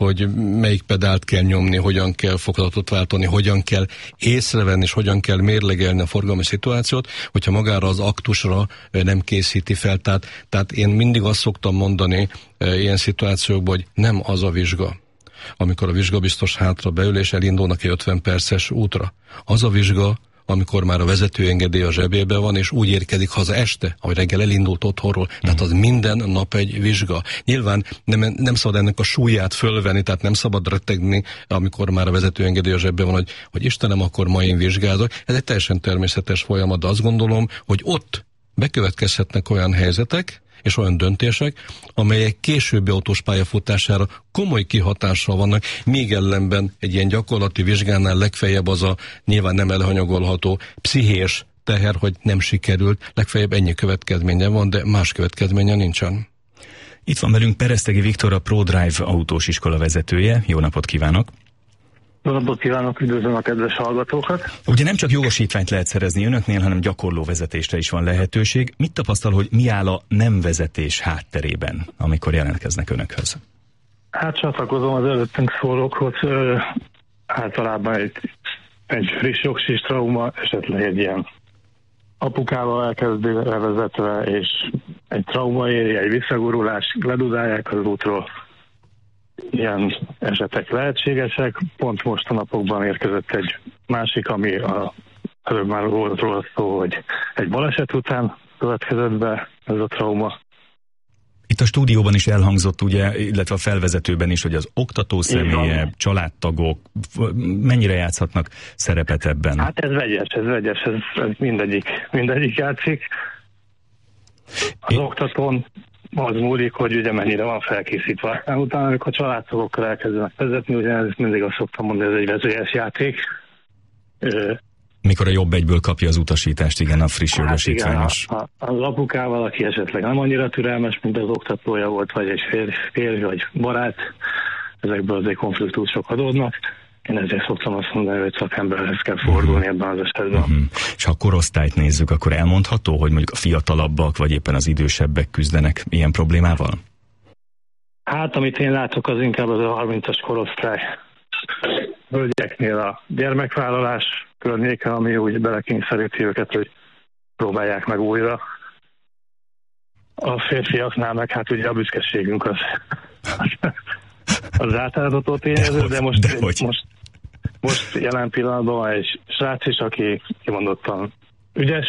hogy melyik pedált kell nyomni, hogyan kell fokozatot váltani, hogyan kell észrevenni, és hogyan kell mérlegelni a forgalmi szituációt, hogyha magára az aktusra nem készíti fel. Tehát én mindig azt szoktam mondani ilyen szituációkban, hogy nem az a vizsga, amikor a vizsgabiztos hátra beül, és elindulnak egy 50 perces útra. Az a vizsga, amikor már a vezetőengedély a zsebében van, és úgy érkezik haza este, ahogy reggel elindult otthonról. Tehát az minden nap egy vizsga. Nyilván nem szabad ennek a súlyát fölvenni, tehát nem szabad rettegni, amikor már a vezetőengedély a zsebben van, hogy Istenem, akkor ma én vizsgázok. Ez egy teljesen természetes folyamat, de azt gondolom, hogy ott bekövetkezhetnek olyan helyzetek, és olyan döntések, amelyek későbbi autós pályafutására komoly kihatással vannak, még ellenben egy ilyen gyakorlati vizsgánál legfeljebb az a nyilván nem elhanyagolható pszichés teher, hogy nem sikerült, legfeljebb ennyi következménye van, de más következménye nincsen. Itt van velünk Peresztegi Viktor, a ProDrive autós iskola vezetője. Jó napot kívánok! Jó napot kívánok, üdvözlöm a kedves hallgatókat! Ugye nem csak jogosítványt lehet szerezni önöknél, hanem gyakorló vezetésre is van lehetőség. Mit tapasztal, hogy mi áll a nem vezetés hátterében, amikor jelentkeznek önökhöz? Hát csatlakozom az előttünk szólókhoz. Általában egy friss jogsis trauma, esetleg egy ilyen apukával elkezdi levezetve, és egy trauma éri, egy visszagurulás, ledudálják az útról. Ilyen esetek lehetségesek. Pont most a napokban érkezett egy másik, ami előbb már volt róla szó, hogy egy baleset után következett be ez a trauma. Itt a stúdióban is elhangzott, ugye, illetve a felvezetőben is, hogy az oktató személye, családtagok mennyire játszhatnak szerepet ebben? Hát ez vegyes, ez mindegyik játszik. Az oktatón az múlik, hogy ugye mennyire van felkészítve. Utána, amikor családtagokkal elkezdenek vezetni, ugye ez mindig azt szoktam mondani, ez egy vezélyes játék. Mikor a jobb egyből kapja az utasítást, igen, a friss jogosítványos. Hát az apukával, aki esetleg nem annyira türelmes, mint az oktatója volt, vagy egy férj, vagy barát, ezekből azért konfliktusok adódnak. Én ezért szoktam azt mondani, hogy szakemberhez kell fordulni ebben az esetben. És ha a korosztályt nézzük, akkor elmondható, hogy mondjuk a fiatalabbak, vagy éppen az idősebbek küzdenek ilyen problémával? Hát, amit én látok, az inkább az a 30-as korosztály. Hölgyeknél a gyermekvállalás környéke, ami úgy belekényszeríti őket, hogy próbálják meg újra. A férfiaknál meg hát ugye a büszkeségünk az átlátható tényező, de most jelen pillanatban van egy srác is, aki kimondottan ügyes,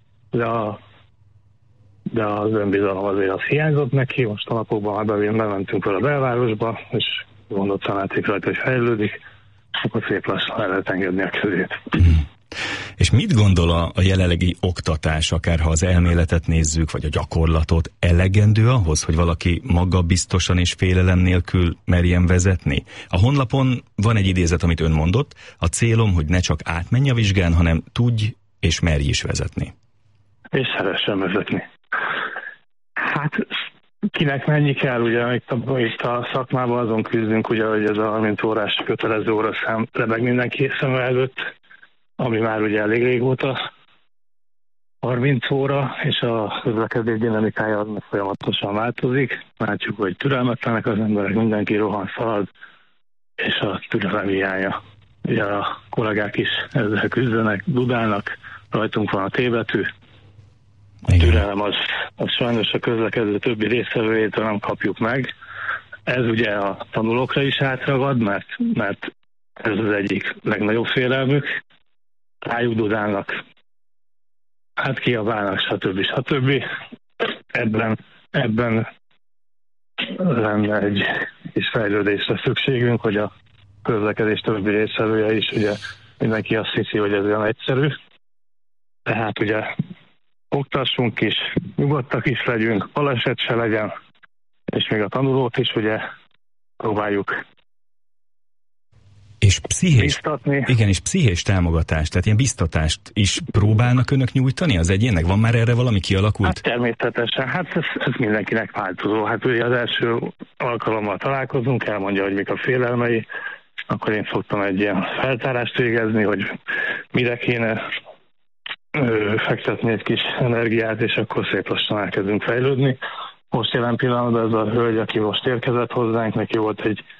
de az önbizalom azért az hiányzott neki. Most a napokban már bementünk fel a belvárosba, és kimondottan látszik rajta, hogy fejlődik, akkor szép lassan el lehet engedni a kezét. És mit gondol a jelenlegi oktatás, akár ha az elméletet nézzük, vagy a gyakorlatot, elegendő ahhoz, hogy valaki magabiztosan és félelem nélkül merjen vezetni? A honlapon van egy idézet, amit ön mondott, a célom, hogy ne csak átmenj a vizsgán, hanem tudj és merj is vezetni. És szeressen vezetni. Hát kinek mennyi kell, ugye itt a szakmában azon küzdünk, ugye, hogy ez a 30 órás kötelező óraszám lebeg mindenki szeme előtt, ami már ugye elég régóta 30 óra, és a közlekedés dinamikája az folyamatosan változik. Látjuk, hogy türelmetlenek az emberek, mindenki rohan, szalad, és a türelem hiánya. Ugye a kollégák is ezzel küzdenek, dudálnak, rajtunk van a T-betű. A türelem az sajnos a közlekedő többi résztvevőjétől nem kapjuk meg. Ez ugye a tanulókra is átragad, mert ez az egyik legnagyobb félelmük. Rájuk dudálnak, hát kiabálnak, stb. Ebben lenne egy kis fejlődésre szükségünk, hogy a közlekedés többi résztvevője is, ugye mindenki azt hiszi, hogy ez olyan egyszerű. Tehát ugye oktassunk is, nyugodtak is legyünk, baleset se legyen, és még a tanulót is ugye próbáljuk és pszichés támogatást, tehát ilyen biztatást is próbálnak önök nyújtani az egyének? Van már erre valami kialakult? Hát természetesen, hát ez mindenkinek változó. Hát ugye az első alkalommal találkozunk, elmondja, hogy mik a félelmei, akkor én szoktam egy ilyen feltárást végezni, hogy mire kéne fektetni egy kis energiát, és akkor szép lassan elkezdünk fejlődni. Most jelen pillanatban ez a hölgy, aki most érkezett hozzánk, neki volt egy